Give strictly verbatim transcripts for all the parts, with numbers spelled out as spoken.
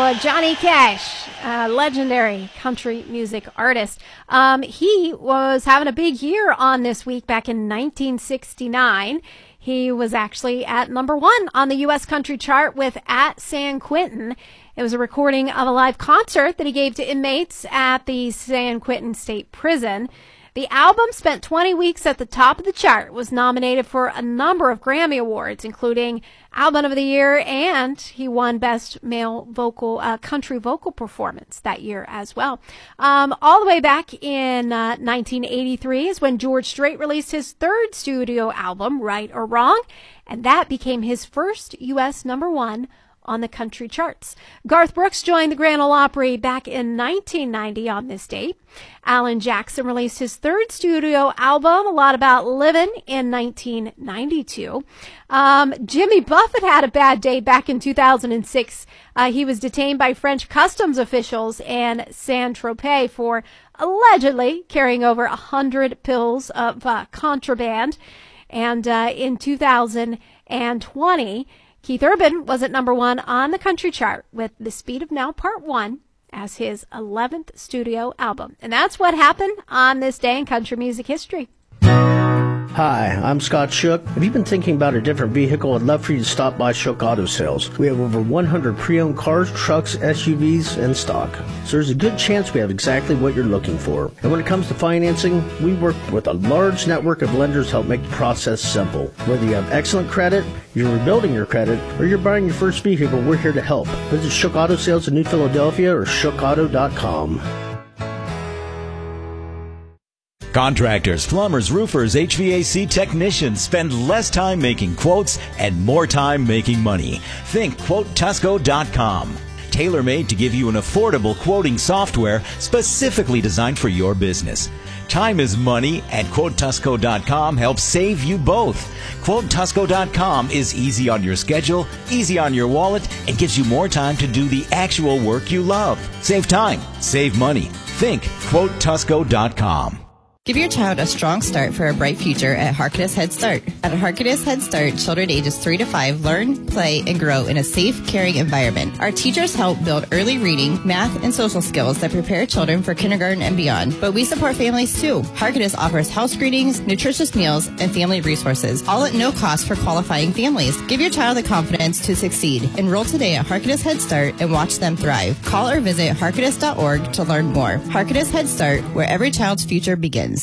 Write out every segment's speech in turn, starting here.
go. Johnny Cash, a legendary country music artist. Um, he was having a big year on This Week back in nineteen sixty-nine. He was actually at number one on the U S country chart with At San Quentin. It was a recording of a live concert that he gave to inmates at the San Quentin State Prison. The album spent twenty weeks at the top of the chart, was nominated for a number of Grammy Awards, including Album of the Year, and he won Best Male Vocal uh, Country Vocal Performance that year as well. Um, all the way back in uh, nineteen eighty-three is when George Strait released his third studio album, Right or Wrong, and that became his first U S number one on the country charts. Garth Brooks joined the Grand Ole Opry back in nineteen ninety on this date. Alan Jackson released his third studio album, A Lot About Livin', in nineteen ninety-two. Um, Jimmy Buffett had a bad day back in two thousand six. Uh, he was detained by French customs officials in Saint-Tropez for allegedly carrying over one hundred pills of uh, contraband. And uh, in two thousand twenty, Keith Urban was at number one on the country chart with The Speed of Now Part one as his eleventh studio album. And that's what happened on this day in country music history. Hi, I'm Scott Shook. Have you been thinking about a different vehicle? I'd love for you to stop by Shook Auto Sales. We have over one hundred pre-owned cars, trucks, S U Vs in stock. So there's a good chance we have exactly what you're looking for. And when it comes to financing, we work with a large network of lenders to help make the process simple. Whether you have excellent credit, you're rebuilding your credit, or you're buying your first vehicle, we're here to help. Visit Shook Auto Sales in New Philadelphia or shook auto dot com. Contractors, plumbers, roofers, H V A C technicians spend less time making quotes and more time making money. Think quote tusco dot com. Tailor-made to give you an affordable quoting software specifically designed for your business. Time is money, and quote tusco dot com helps save you both. quote tusco dot com is easy on your schedule, easy on your wallet, and gives you more time to do the actual work you love. Save time, save money. Think quote tusco dot com. Give your child a strong start for a bright future at Harkness Head Start. At Harkness Head Start, children ages three to five learn, play, and grow in a safe, caring environment. Our teachers help build early reading, math, and social skills that prepare children for kindergarten and beyond. But we support families too. Harkness offers house screenings, nutritious meals, and family resources, all at no cost for qualifying families. Give your child the confidence to succeed. Enroll today at Harkness Head Start and watch them thrive. Call or visit harkness dot org to learn more. Harkness Head Start, where every child's future begins.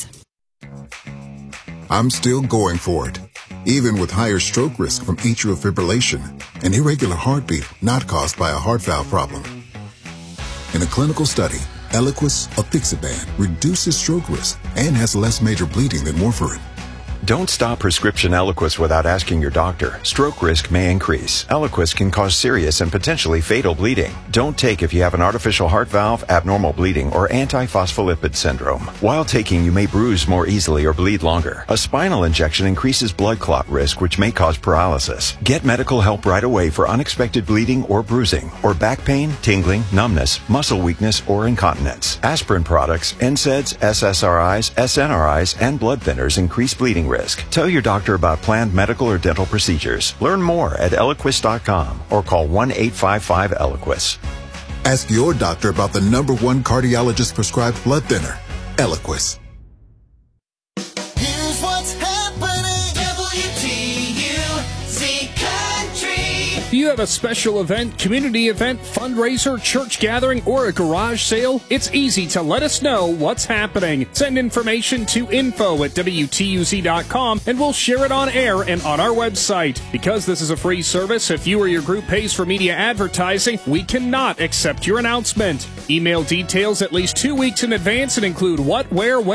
I'm still going for it, even with higher stroke risk from atrial fibrillation, an irregular heartbeat not caused by a heart valve problem. In a clinical study, Eliquis apixaban reduces stroke risk and has less major bleeding than warfarin. Don't stop prescription Eliquis without asking your doctor. Stroke risk may increase. Eliquis can cause serious and potentially fatal bleeding. Don't take if you have an artificial heart valve, abnormal bleeding, or antiphospholipid syndrome. While taking, you may bruise more easily or bleed longer. A spinal injection increases blood clot risk, which may cause paralysis. Get medical help right away for unexpected bleeding or bruising, or back pain, tingling, numbness, muscle weakness, or incontinence. Aspirin products, N SAIDs, S S R Is, S N R Is, and blood thinners increase bleeding risk. Tell your doctor about planned medical or dental procedures. Learn more at eliquis dot com or call one eight five five Eliquis. Ask your doctor about the number one cardiologist prescribed blood thinner, Eliquis. Here's what's happening. W T U Z Country. Do you have a special event, community event, fundraiser, church gathering, or a garage sale? It's easy to let us know what's happening. Send information to info at W T U Z dot com and we'll share it on air and on our website. Because this is a free service, if you or your group pays for media advertising, we cannot accept your announcement. Email details at least two weeks in advance and include what, where, when,